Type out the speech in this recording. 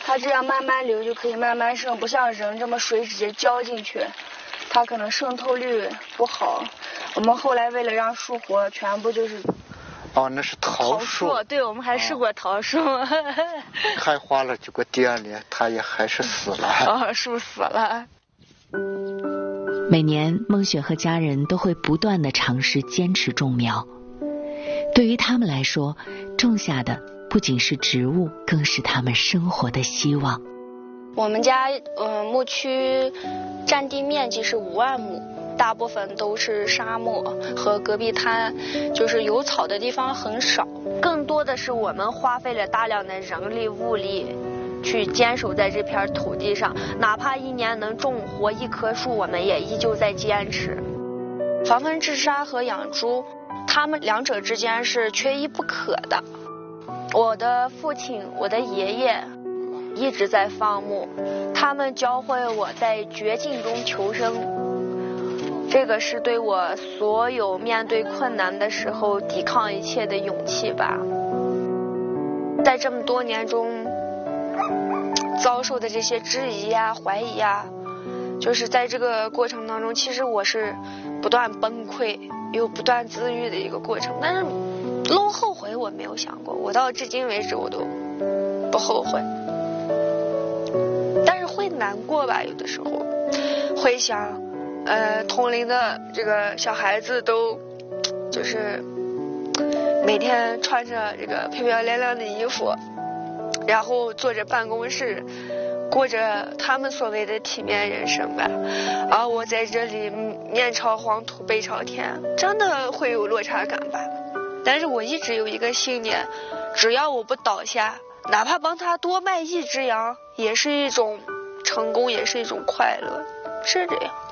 它这样慢慢流就可以慢慢渗，不像人这么水直接浇进去，它可能渗透率不好。我们后来为了让树活，全部就是哦，那是桃树。 对，我们还试过桃树。 开花了，结果第2年它也还是死了。 树死了。 每年孟雪和家人都会不断地尝试坚持种苗。对于他们来说，种下的不仅是植物，更是他们生活的希望。 我们家牧区占地面积是5万亩，大部分都是沙漠，和戈壁滩就是有草的地方很少。更多的是我们花费了大量的人力物力去坚守在这片土地上，哪怕1年能种活1棵树，我们也依旧在坚持。防风治沙和养猪，它们2者之间是缺一不可的。我的父亲，我的爷爷一直在放牧，他们教会我在绝境中求生，这个是对我所有面对困难的时候抵抗一切的勇气吧。在这么多年中遭受的这些质疑呀、怀疑呀，就是在这个过程当中，其实我是不断崩溃又不断自愈的一个过程。但是弄后悔我没有想过，我到至今为止我都不后悔，但是会难过吧，有的时候会想同龄的这个小孩子都就是每天穿着这个漂漂亮亮的衣服，然后坐着办公室，过着他们所谓的体面人生吧，而我在这里面朝黄土背朝天，真的会有落差感吧。但是我一直有一个信念，只要我不倒下，哪怕帮他多卖1只羊，也是一种成功，也是一种快乐，是这样。